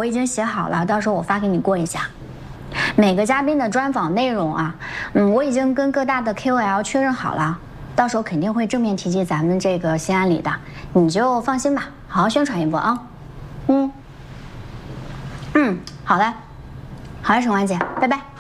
我已经写好了，到时候我发给你过一下。每个嘉宾的专访内容啊，我已经跟各大的 KOL 确认好了，到时候肯定会正面提及咱们这个新安里的，你就放心吧，好好宣传一波啊。好嘞，好嘞，陈婉姐，拜拜。